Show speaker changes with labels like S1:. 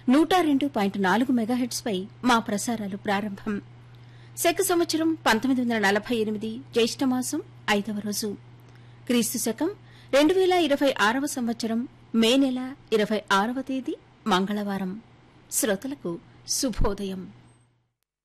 S1: 102.4 megahertz పై మా ప్రసారాలు ప్రారంభం. శక సంవత్సరం 1948 జ్యేష్ఠమాసం 5వ రోజు, క్రీస్తు శకం 2026వ సంవత్సరం మే నెల 26వ తేదీ మంగళవారం. శ్రోతలకు శుభోదయం.